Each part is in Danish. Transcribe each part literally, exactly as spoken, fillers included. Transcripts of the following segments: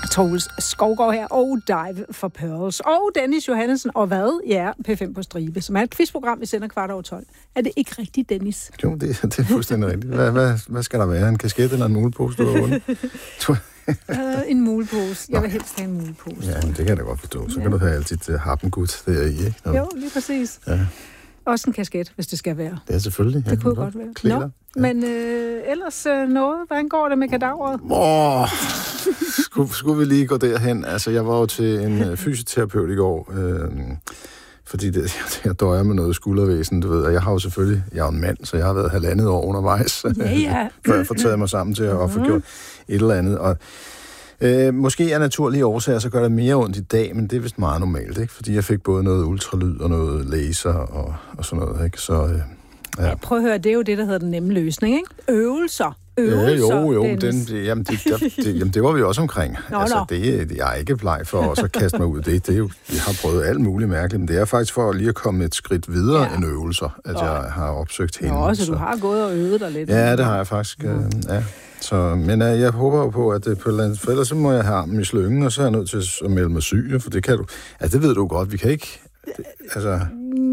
Troels Skovgaard her, og Dive for Pearls. Og Dennis Johannesson, og hvad? Ja, P fem på stribe, som er et quizprogram, vi sender kvart over tolv. Er det ikke rigtigt, Dennis? Jo, det, det er fuldstændig rigtigt. Hvad, hvad, hvad skal der være? En kasket eller en mulepose, du har vundet? uh, en mulepose. Jeg vil helst have en mulepose. Ja, men det kan jeg da godt forstå. Så ja. Kan du have alt dit uh, happengud der i, ikke? Nå. Jo, lige præcis. Ja. Også en kasket, hvis det skal være. Det er selvfølgelig. Det ja, kunne godt være. Klæder. Nå, ja. Men øh, ellers øh, noget. Hvordan går det med kadaveret? Åh, skulle, skulle vi lige gå derhen? Altså, jeg var jo til en øh, fysioterapeut i går, øh, fordi det, jeg døjer med noget skuldervæsen, du ved. Og jeg har jo selvfølgelig, jeg er jo en mand, så jeg har været halvandet år undervejs, ja, ja. før jeg får taget mig sammen til at, at få gjort et eller andet. Og Øh, måske af naturlige årsager, så gør det mere ondt i dag, men det er vist meget normalt, ikke? Fordi jeg fik både noget ultralyd og noget laser og, og sådan noget, ikke? Så, øh, ja. Ja, prøv at høre, det er jo det, der hedder den nemme løsning, ikke? Øvelser. Øvelser, ja, jo, jo, den, det, jamen, det, der, det, jamen, det var vi også omkring. Nå, altså, det, det, jeg er ikke bleg for også at kaste mig ud. Det, det er jo, jeg har prøvet alt muligt mærkeligt, men det er faktisk for lige at komme et skridt videre ja. End øvelser, at jeg har opsøgt hende. Nå, så du har gået og øvet dig lidt. Ja, det har jeg faktisk, ja. Øh, ja. Så, men uh, jeg håber jo på, at det på et eller andet, for ellers så må jeg have armen i slyngen, og så er jeg nødt til at melde mig syg, for det kan du, altså det ved du godt, vi kan ikke, det, altså...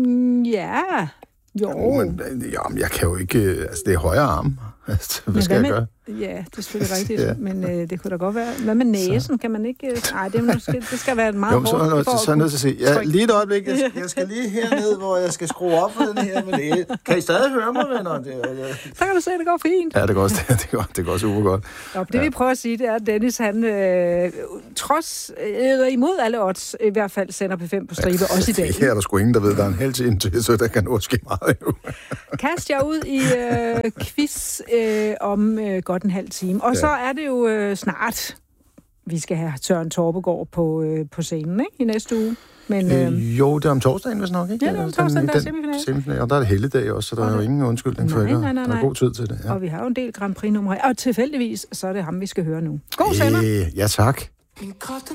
Ja, jo. jo men, jamen, jeg kan jo ikke, altså det er højre arm, altså, hvad men skal hvad jeg med, gøre? ja, det er selvfølgelig rigtigt, ja. Men øh, det kunne da godt være, hvad med næsen, så. Kan man ikke, nej, det, måske, det skal være et meget hårdt. Jo, så, så er jeg nødt til at sige, ja, lige et øjeblik, jeg, jeg skal lige herned, hvor jeg skal skrue op for den her, men det, kan I stadig høre mig, venner? Det, ja. Så kan du se, det går fint. Ja, det går også, det går, det går super godt. Nå, det ja. Vi prøver at sige, det er, at Dennis, han øh, trods, øh, imod alle odds, i hvert fald sender P fem på stribe, ja, også i dag. Det er der sgu ingen, der ved, der er en halv time til, så der kan nå ske meget jo. Kast jer ud i øh, quiz øh, om øh, godt en halv time. Og ja. Så er det jo øh, snart, vi skal have Søren Torpegaard på, øh, på scenen, ikke? I næste uge. Men, øh, øh, jo, det er om torsdagen, hvis nok, ikke? Ja, det er om torsdagen, der er semifinale. semifinale. Og der er det helligdag også, så der okay. er jo ingen undskyldning for ikke. Nej, nej, nej. Der er god tid til det. Ja. Og vi har jo en del Grand Prix-numre. Og tilfældigvis, så er det ham, vi skal høre nu. God sender! Øh, ja, tak.